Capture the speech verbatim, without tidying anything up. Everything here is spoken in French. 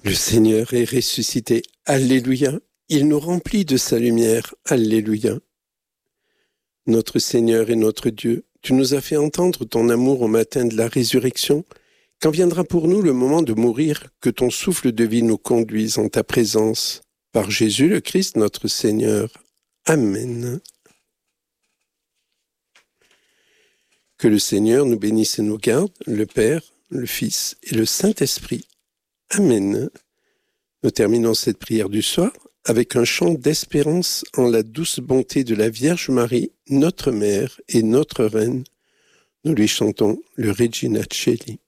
Le Seigneur est ressuscité. Alléluia. Il nous remplit de sa lumière. Alléluia. Notre Seigneur et notre Dieu, tu nous as fait entendre ton amour au matin de la résurrection. Quand viendra pour nous le moment de mourir, que ton souffle de vie nous conduise en ta présence. Par Jésus le Christ, notre Seigneur. Amen. Que le Seigneur nous bénisse et nous garde, le Père, le Fils et le Saint-Esprit. Amen. Nous terminons cette prière du soir avec un chant d'espérance en la douce bonté de la Vierge Marie, notre Mère et notre Reine. Nous lui chantons le Regina Coeli.